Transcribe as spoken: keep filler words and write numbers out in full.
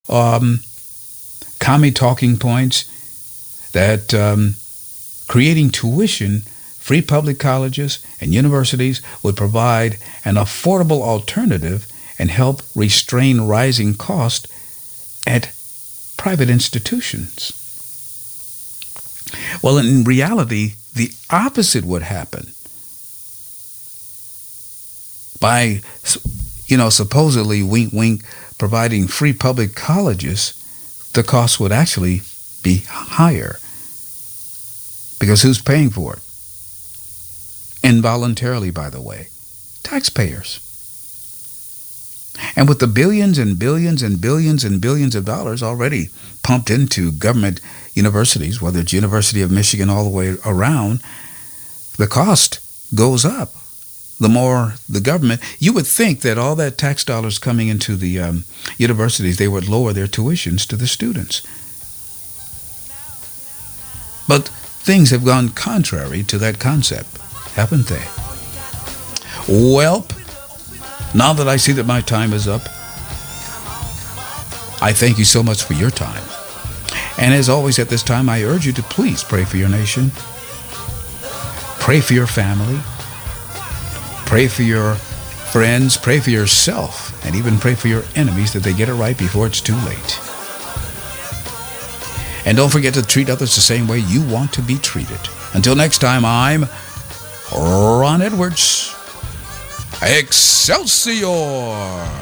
um, commie talking points that um, creating tuition, free public colleges and universities would provide an affordable alternative and help restrain rising costs at private institutions. Well, in reality, the opposite would happen. By, you know, supposedly wink wink providing free public colleges, the cost would actually be higher. Because who's paying for it? Involuntarily, by the way, taxpayers. And with the billions and billions and billions and billions of dollars already pumped into government universities, whether it's University of Michigan all the way around, the cost goes up. The more the government, you would think that all that tax dollars coming into the um, universities, they would lower their tuitions to the students. But things have gone contrary to that concept, haven't they? Well, now that I see that my time is up, I thank you so much for your time. And as always at this time, I urge you to please pray for your nation, pray for your family, pray for your friends, pray for yourself, and even pray for your enemies that they get it right before it's too late. And don't forget to treat others the same way you want to be treated. Until next time, I'm Ron Edwards. Excelsior!